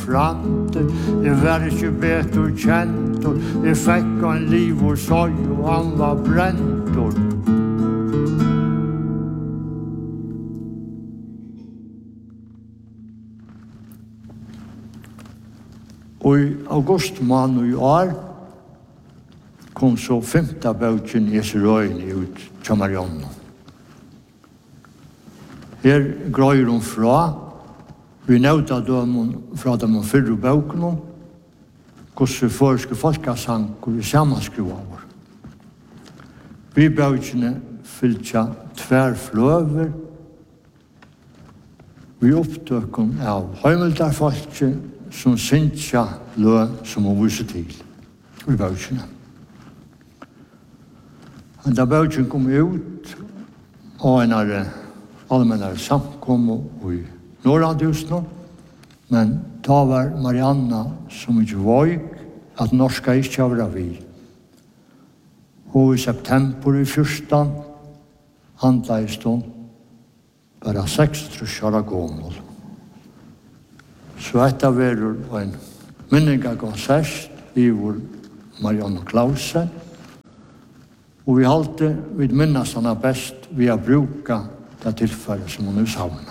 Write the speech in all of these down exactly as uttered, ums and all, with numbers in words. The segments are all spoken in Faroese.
franter, jeg var ikke betur kjentur, jeg fikk en liv og sorg, og han var brentur. Og i august måned i år kom så femte bøkken i Esrøyne ut til Marianne. Her grøyer hun fra, vi nøyde dem fra dem fyrre bøkene, hvordan førske folkesanker vi sammenskriver over. Vi bøkene fylte tver fløver, vi opptøkken av høymelderfolket, som synsja lø som hun viser til i bøkene. Da bøkene kom ut, og en av allmennere samkommet i Nordlandhusen, men da var Marianna som ikke våg at norska ikke var vi. Og i september i fyrstan handla i stund bare seksogtrus år gammel. Så etter verur en minningakonsert i vår Marianne Klausen, og vi halte vid minnes henne best ved å bruke det tilfellet som hun savnet.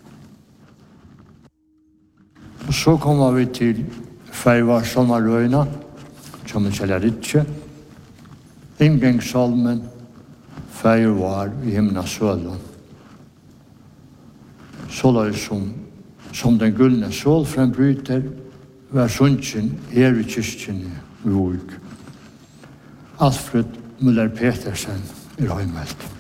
Og så kommer vi til Feivar Sommarøyna, som er Kjellaritsje, Ingengsholmen, Feivar i Himnasølen. Så la det som som den gullne solfrembryter, var sunnsyn her i kyrkjen i Våg. Alfred Müller-Petersen er høymelt.